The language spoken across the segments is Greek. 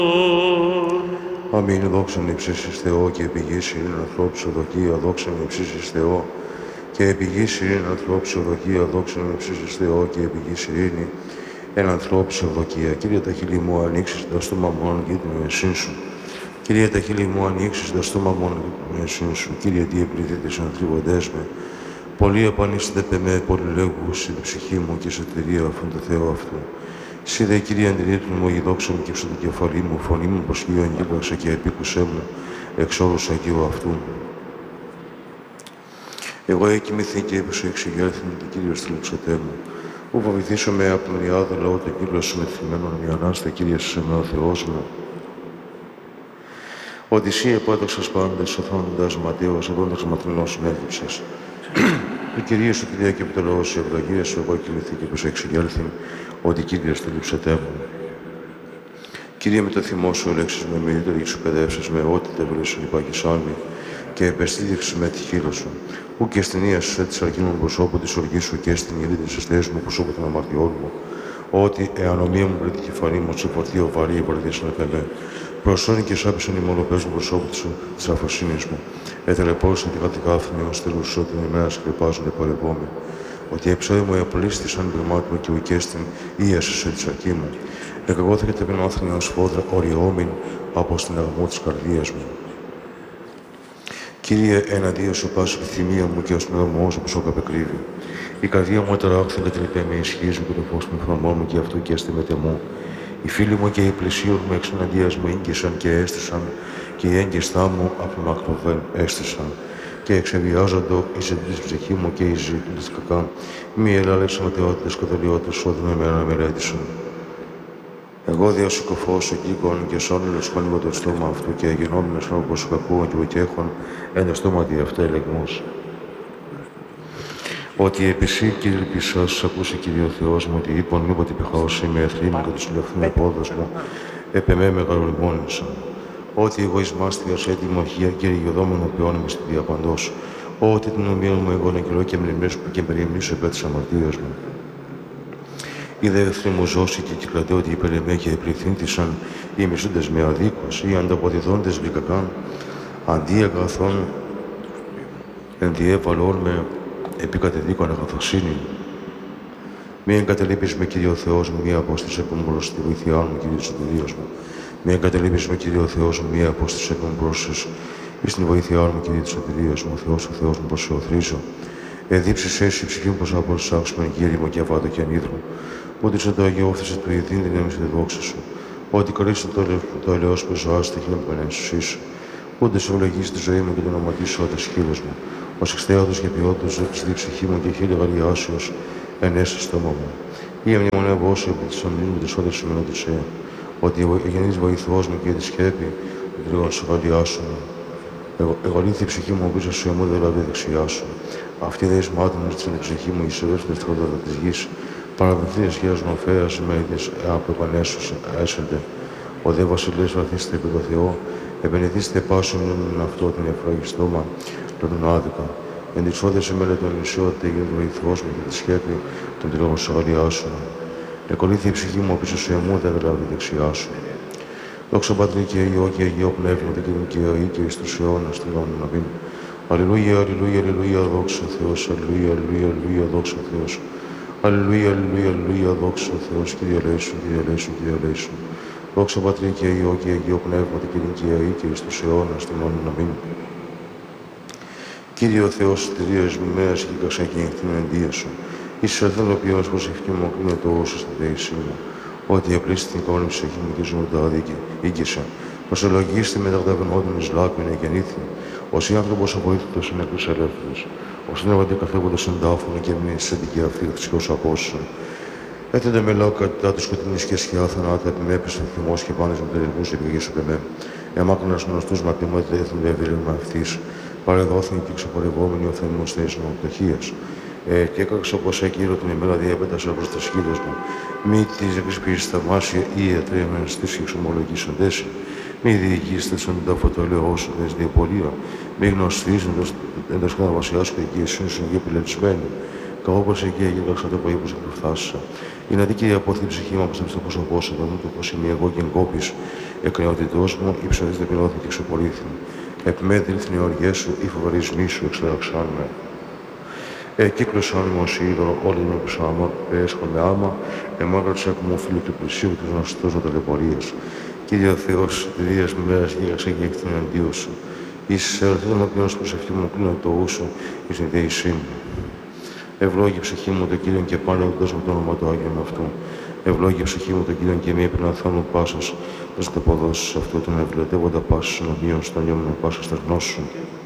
Αμήν, δόξαν υψίστης Θεό και επιγής ειρήνη ανθρώπου ευδοκία, δόξαν υψίστης Θεό και επιγής ειρήνη ανθρώπου ευδοκία, δόξαν υψίστης Θεό και επιγής ειρήνη εν ανθρώπου ευδοκία. Κύριε τα χείλη μου ανοίξεις τα στόμα μου και την εσύν σου. Κύριε τα χείλη μου ανοίξεις τα στόμα μου και την εσύν σου. Κύριε τι επληθύτες ανθλίβοντές με. Πολλοί επανείστετε με πολυλέγους στην ψυχή μου και σωτηρία αυτόν το Θεό αυτού. Συ δε, Κύριε, αντιλήτρου μου, η δόξα μου και στο κεφαλή μου, φωνή μου προσχύω αγγίλαξε και επίκουσέ μου εξ όρους Αγίου αυτού. Εγώ έκοιμηθη και έπεσε εξηγέρθην και Κύριος θλίψετέ μου. Ού βοηθήσω με από τον Ιάδο λαό τον κύκλο σου μεθυμένον η Ανάστα, Κύριε σε με ο Θεός μου. Ότι εσύ επέταξας πάντες, σωθώντας Ματέος, εδώντας ματρινός συνέδειψες. Η Κυρία σου, Κυρία και επί το λαό σου, ευλογία σου, εγώ εκκοιμηθεί και πως εξηγέλθην, ότι Κύριος θλίψετέ μου. Κύριε, με το θυμό σου ελέξεις με μυρίτω και σου παιδεύσεις με ό,τι τε βρήσουν υπάγισάμι και επεστήδειξες με τη χείρα σου. Ού και στην ία σου έτης αρκίνων προσώπου της οργής σου και στην ειρήνη της αστέας μου προσώπου των αμαρτιών μου. Ότι εάν ομοία μου βρει τη κεφαλή μου, σε φορτίο βαρύ υπορδίσουν επεμέ. Προσώνει και σάπησαν οι μονοπές μου προσώπου της αφροσύνης μου. Ετελεπόρησαν τη κατηκάφθηνη ως τελούς την ημέρα σκρυπάζονται παρευόμοι. Ότι η ψώη μου επλήστησαν πυρμάτι μου και ουκέστην ίασε σε τη αρκή μου. Εκαγώθηκε τεπινόθνη ως φόδρα οριόμην από στην αγμό της καρδίας μου. Κύριε, εναντίον σου πάση επιθυμία μου και ως πνεύμος όπως ο καπεκρύβει. Η καρδία μου αταράχθη και τρυπέ με ισχύς μου και το φως με φρονών μου και αυτού και αστήμετε μου. Οι φίλοι μου και οι πλησίοι μου εξ εναντίας μου ήγγισαν και έστησαν και οι έγκυστά μου απομακροβέν έστησαν. Και εξεβιάζοντο εις την ψυχή μου και εις ζήτητες κακά. Μη ελάλεξαν ματαιότητες καθολιότητες όδουν εμένα μελέτησαν. Εγώ διασυκοφός εκείκον και σώνιλος πανίγω το στόμα αυτού και γενόμενος όπως κακούων και ουκέχων εν το στόματι αυτά ελεγμούς. Ότι επισή, Κύριε, ελπισάς, ακούσει, Κύριε ο Θεός μου, ότι είπαν μήποτε πηχάωση με εθρήμη και τους λεφθούν επόδος μου, επεμέ μεγαλολιμόνησαν. Ότι εγώ εις μάστιγας έτοιμο και ρηγιωδόμενο ποιόνιμο στη διαπαντός. Ότι την ομοία μου εγώ νεκρό και μνημνήσω και περιμνήσω επέ της αμαρτίας μου. Είδε εχθροί μου ζώσει και κυκλατέ ότι υπέρ εμέ και επληθύντησαν οι μισούντες με αδίκως ή ανταποδιδόντες βρικακάν, αντί αγαθών ενδιέβαλόν με επικατεδίκων αγαθοσύνη. Μη εγκαταλείπεις με, Κύριε ο Θεός μου, μία απόσταση επόμενος στη βοήθειά μου, Κύριε της σωτηρίας μου. Μη εγκαταλείπεις με, Κύριε ο Θεός μου, μία απόσταση επόμενος εις την βοήθειά μου, Κύριε της σωτηρίας μου. Ο Θεός μου, πως σε οθρίζω. Εδίψεις εσύ ψυχή μου πως από τους άξιμον Κύριε μου και αβάτω και ανίδρου. Ότι σε το αγιόφθησε του ειδήν την έμεινε τη δόξα σου. Ότι καλείς το ελαιός που ζωάς στη χείλη μου πανένσουσή σου. Ούτε σε ευλογείς τη ζωή μου και το ονοματί σου ότες χείλος μου. Ως εξτέατος και ποιότητος ζεύξεις τη ψυχή μου και χείλη γαλιάσεως ενέσαι στόμα μου. Ή εμνημονεύω όσο επί της ομιλής μου της ότες σου μενόντουσέ. Ότι ο γενής βοηθός μου και τη σκέπη του τρίγων σου γαλιάσου μου. Εγωλήθη η ψυχή μου πίσω σου εμού δηλαδή δεξιά σου. Αυτή δε εις μάτων μου στην ψυχή μου ισορεύς με στρώτατα της γης. Παραδοθείες γέρας μορφέας με ίδιες από επανέσους έσονται. Ο δε βασιλεύς βαθίστε επί το Θεό, επενεθείστε πάσο μνήμην αυτό την εφραγιστόμα τον άδικα. Εν της όδες εμέλε τον νησιότητα για τον βοηθός μου και τη σκέπη των τρίγων σου αγαλιάσου. Εκολήθη η ψυχή μου πίσω σου εμού δε δηλαδή δεξιά σου. Δόξα Πατρί και Υιό και Αγίο Πνεύμα και Υιό και εις τους αιώνας τριγώνων αμήν. Αλληλούια, αλληλούια, αλληλούια, δόξα Θεός, αλληλούια, αλληλούια, αλληλούια, δόξα Θεός. Αλληλούια, αλληλούια, αλληλούια, δόξα Θεός, Κύριε ελέησον, Κύριε ελέησον, Κύριε ελέησον. Δόξα Πατρί και Υιό και Αγίο Πνεύμα και Υιό και εις τους αιώνας τριγώνων αμήν. Κύριε ο Θεός, σωτηρίας μου, μέρας και καξακίνη την ενδία σου. Εις ελθόν ο ποιός προσευχή μου κλείνω το όσο στην θέησή μου. Ότι απλήσει την κόρη ψυχή μου και ζώντά δίκη, ήγγισα. Προσελογίστη μεταγδαβενόντων εις λάκμην εγεννήθη. Ως οι άνθρωπος αβοήθητος είναι νεκρούς ελεύθερος. Ως είναι βαντικαθέγοντας εντάφωνο και μη σε δική αυτή δεξιός απόσουσον. Έθετε με λάω κατά του σκοτεινής και σκιά θανάτα, επιμέπιστον θυμός και πάνες με τελικούς επιγείς επεμέ. Εμάκρυνας γνωστούς ματιμότητα έθνη ευηρήμα αυτής. Παρεδόθην και ξεπορευόμενοι ο θέμος θέης νομοπτωχίας. Και έκαξα όπως έκυρο την ημέρα διέπετασα προς τα σκύλος μου. Μη της εκρησπίσεις θαυμάσια ή ατρέμενες της εξομολογήσαν τέσσερι. Μη διηγείστε σαν τα φωτολαιώσουν τις διαπολία. Μη γνωστήσουν εντός κατά βασιάς και εκεί εσύν σου και επιλευσμένοι. Καόπως εκεί έγιραξα το πρωί που σε προφθάσα. Είναι αδίκη η απόθη ψυχή μου από στο πρόσωπό σου, το μου το πως είμαι εγώ και εγκόπης. εκνεότητός μου, ύψωδης ταπεινώθη και εξωπολύθη. Επιμέδει την οργές σου, η φοβαρισμοί σου εξελαξάν με. Κύκλωσαν μου ως είδωρο όλοι με ψάμα, έσχον με άμα, εμάγραψε μου φίλου του πλησίου του γνωστός με ταλαιπωρίας. Κύριε ο Θεός, τη δίας μου μέρας γίγασε και εκ την εναντίου σου. Είσαι ερωτήτων ο οποίος προσευχή μου κλείνω το ούσο εις την δεήσή μου. Ευλόγη ψυχή μου το Κύριον και πάνε οδός με το όνομα του Άγιον αυτού. Ευλόγη ψυχή μου το Κύριον και μη επιναθάνου πάσας, ως τα αποδόσεις αυτού των ευλετεύοντα πάσας συνομοίων στον νιώμη με πάσα στα γνώση σου.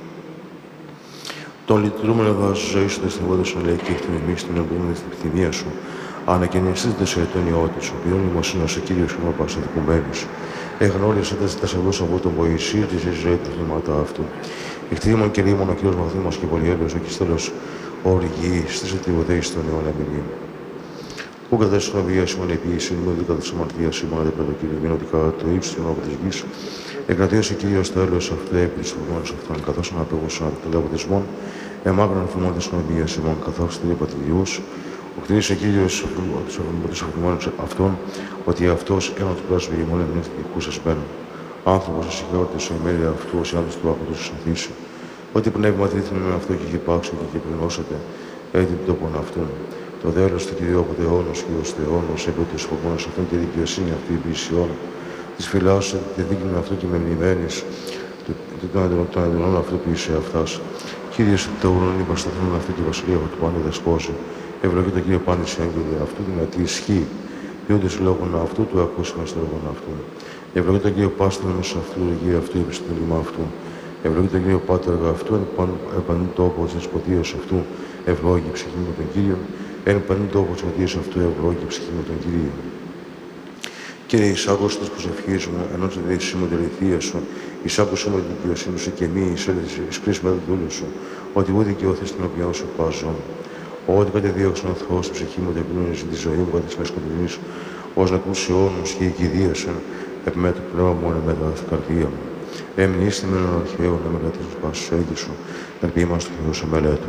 Τον λυτρούμενο βάζω ζωή σου, δεστευόντας λέει και την εμείς την εμπλούμενη στην επιθυμία σου. Ανακαινιστείτε σε τον ιό της, ο οποίον ημωσύνος ο Κύριος και μου πασαθηκουμένης. Εγνώρισε τα ζητάς εγώ από τον Βοησί, τη ζωή τα θλήματα αυτού. Εχτρίμων και λίμων ο Κύριος μαθήμας και πολυέλεος, ο Κιστέλος οργή, στήσε τη βοδέη στον αιώνα μηνύν. Πού κατά στην οδηγία σου μονεπίηση, μου δει κατά της αμαρτίας σου, μόνο δεν πρέπει Κύριε, ότι κατά το ύψος του νόμου της γης, εκρατείωσε Κύριος το έλεος αυτού, επί της φοβμόνης αυτών, καθώς αναπέγωσαν των λαβωτισμών, εμάγραν φοβμών της οδηγίας ημών, καθώς την υπατηδιούς, ο κτήρισε Κύριος τους αφημόνους αυτών, ότι αυτός ένα του πράσβη ημών εμείς δικούσας μπαίνουν. Άνθρωπος ασυγχώρητος η μέλη αυτού, ως οι άντρες του άκοντος συνθήσει. Ό,τι πνεύμα δίθυνε με αυτό και υπάρξει και πληνώσατε, έτσι τον τόπον αυτόν. Το δέλος του Κυρίου από αιώνος και ως αιώνος, έπρεπε τους φοβμόνους αυτών και δικαιοσύνη αυτή η πλησιών. Της φυλάσσου τη δίκη με αυτό και με μνημένης, των εντελών αυτού που είσαι αυτάς. Κύριε, τα ουρανή πασταθούν αυτό και η βασιλεία του πάνε δεσπόζει. Ευλογεί το Κύριο πάντης έγγελε αυτού δυνατή ισχύ. Ποιόντες λόγων αυτού του ακούσαμε στο λόγον αυτού. Ευλογεί το Κύριο πάστημα μέσα αυτού, λογή αυτού, επιστημονικά αυτού. Ευλογεί τον Κύριο Πάτεργα αυτού, εν πανή τόπο της δεσποτείας αυτού, ευλόγη ψυχή με τον Κύριο, εν πανή τόπο της δεσποτείας αυτού, ευλόγη ψυχή με τον Κύριο. Κύριε, εισάγωσε της προσευχής μου, ενώ τη δεήσή μου τη αληθεία σου, εισάγωσε μου την δικαιοσύνη σου και μη εις κρίση με τον δούλο σου, ότι ούτε δικαιώθεις την οποία σου πάζω. Ό,τι κατεδίωξαν ο Θεός στην ψυχή μου, τεπλούνιζε τη ζωή μου κατά της μέσης κοντινής, ως να ακούσει όνους και η κηδίασαν, επιμέ το πνεύμα μου ανεμέτα στην καρδία μου. Εμνήστη με έναν αρχαίο να μελετήσεις πάσους έγκυ σου, να ποιήμας του Θεού σε μελέτου.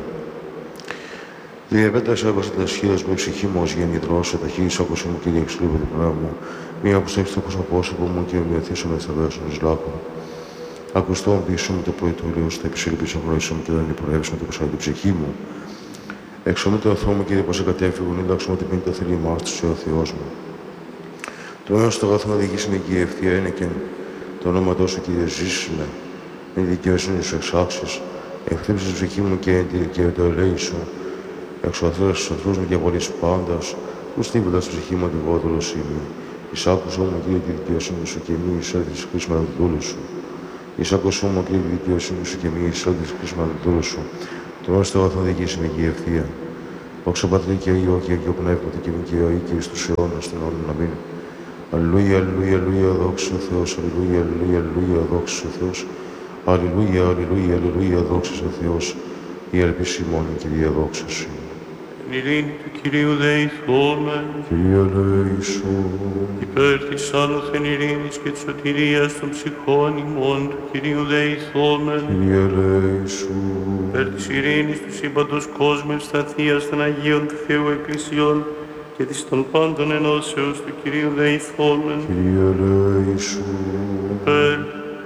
Διεπέταξε έβασε τα σχήρας μου, η ψυχή μου ως γεννητρός, σε ταχύς άκουσε μου, Κύριε, εξλείπω το πνεύμα μου, μία προσέξεις το πρόσωπό μου και μειωθήσω με θεβέσουν εις λάκου. Ακουστόν πίσω μου το πρωί του ηλίου, στα επισύλληπης αγνώρισα μου και δεν υπορεύσω με το ποσάρι την ψυχή μου. Εξωμή το Θεό μου, Κύριε, πως εγκατέφυγον, ήλαξε μου την πίνη το θέλημά του, ο Θεός μου. Το μέλλον στο αγαθό να διηγήσει με η ευθεία είναι και το όνομα σου, Κύριε, ζήσουμε. Με τη δικαιοσύνη σου εξάξεις, εχθρύψεις την ψυχή μου και το ελέη σου. Εξωθρές στους εχθρούς μου και απολύσεις πάντας, ους τίποτα στην ψυχή μου αντιβόδουλος είμαι. Εισάκουσό μου, Κύριε, τη δικαιοσύνη σου και μη εισέλθεις χρήσμα του δούλου σου. Εισάκουσό μου, Κύριε, τη δικαιοσύνη σου και μη εισέλθεις χρήσμα του δούλου σου. Το μέλλον στο αγαθό να διηγήσει με η ευθεία. Όξο Πατρί και Υιό και Αγίο Πνεύματι και μη και Υιό και εις τους αιώνας των αιώνων. Αμήν. Αλληλούια, αλληλούια, αλληλούια, δόξα ο Θεός, αλληλούια, αλληλούια, αλληλούια, δόξα ο Θεός, αλληλούια, αλληλούια, αλληλούια, δόξα ο Θεός, η ελπίση μόνη, Κυρία, δόξα σου. Την ειρήνη του Κυρίου δεηθόμεν, Κυρία ελέησον, υπέρ της άνωθεν ειρήνης και της σωτηρίας των ψυχών ημών του Κυρίου δεηθόμεν, Κυρία ελέησον, υπέρ της ειρήνης του σύμπαντος κόσμου ευσταθείας των Αγίων του Θεού Εκκλησιών και της των πάντων ενώσεως του Κυρίου δεηθόμεν, Κυρία ελέησον, υπέρ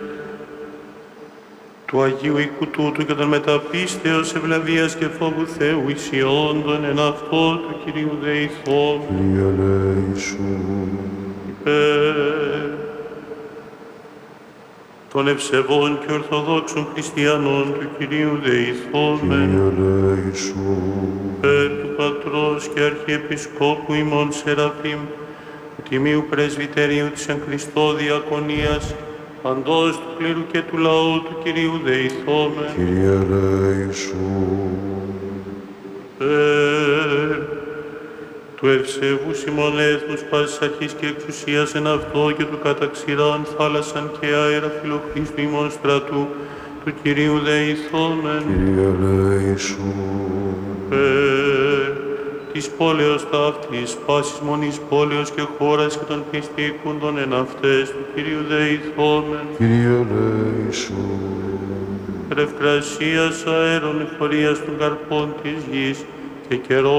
του Αγίου οίκου τούτου και των μεταπίστεως ευλαβίας και φόβου Θεού ισιόντων εν αυτό του Κυρίου δεηθόμεν, Κυρία ελέησον, υπέρ των ευσεβών και ορθοδόξων χριστιανών του Κυρίου δεηθόμεν, Κυρία ελέησον, υπέρ του Πατρός και Αρχιεπισκόπου ημών Σεραφείμ, του Τιμίου Πρεσβυτερίου της εν Χριστώ Διακονίας, παντός του κλήρου και του λαού του Κυρίου δεηθόμεν, Κυρία ελέησον, υπέρ του ευσεβούς ημών έθνους πάσης αρχής και εξουσίας εν αυτό και του καταξηράν θάλασσαν και αέρα φιλοχρήστου ημών στρατού του Κυρίου δεηθόμεν, Κυρία ελέησον, υπέρ της πόλεως ταύτης, πάσης μονής πόλεως και χώρας και των πιστήκοντων εν αυτές του Κυρίου δεηθόμεν, Κυρία ελέησον, ρευκρασίας αέρων εφορίας των καρπών της γης και καιρών